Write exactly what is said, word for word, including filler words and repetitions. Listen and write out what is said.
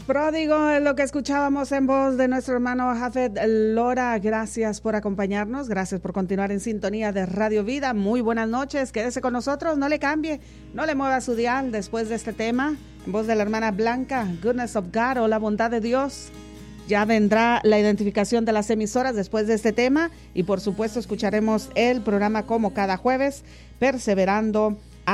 Pródigo es lo que escuchábamos en voz de nuestro hermano Jafet Lora. Gracias por acompañarnos, gracias por continuar en sintonía de Radio Vida. Muy buenas noches, quédese con nosotros, no le cambie, no le mueva su dial después de este tema. En voz de la hermana Blanca, Goodness of God o la bondad de Dios. Ya vendrá la identificación de las emisoras después de este tema y por supuesto escucharemos el programa como cada jueves, Perseverando